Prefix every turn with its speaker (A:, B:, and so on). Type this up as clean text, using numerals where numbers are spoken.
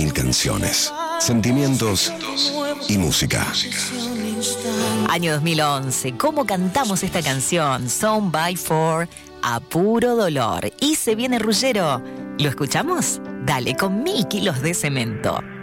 A: 1000 canciones, sentimientos y música.
B: Año 2011, ¿cómo cantamos esta canción? Sound by Four, a puro dolor. Y se viene Ruggero. ¿Lo escuchamos? Dale, con 1000 kilos de cemento.